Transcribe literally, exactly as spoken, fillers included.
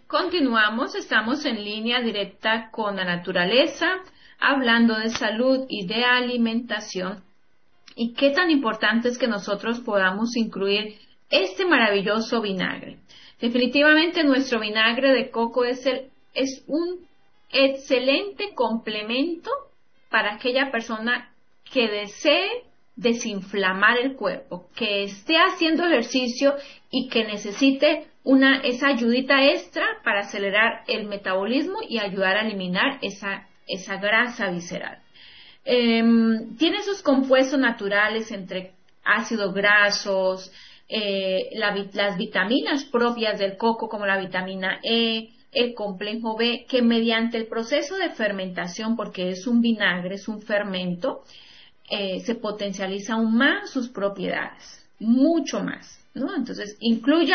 Continuamos, estamos en línea directa con la naturaleza, hablando de salud y de alimentación. Y qué tan importante es que nosotros podamos incluir este maravilloso vinagre. Definitivamente nuestro vinagre de coco es, el, es un excelente complemento para aquella persona que desee desinflamar el cuerpo, que esté haciendo ejercicio y que necesite una, esa ayudita extra para acelerar el metabolismo y ayudar a eliminar esa, esa grasa visceral. Eh, tiene sus compuestos naturales entre ácidos grasos, eh, la, las vitaminas propias del coco como la vitamina E, el complejo B, que mediante el proceso de fermentación, porque es un vinagre, es un fermento, eh, se potencializa aún más sus propiedades, mucho más, ¿no? Entonces, incluye